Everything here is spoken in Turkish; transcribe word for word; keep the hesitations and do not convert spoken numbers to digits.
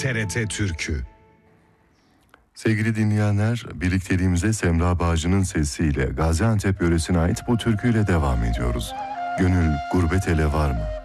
T R T Türkü. Sevgili dinleyenler, birlikteliğimize Semra Bağcı'nın sesiyle Gaziantep yöresine ait bu türküyle devam ediyoruz. Gönül gurbet ele var mı?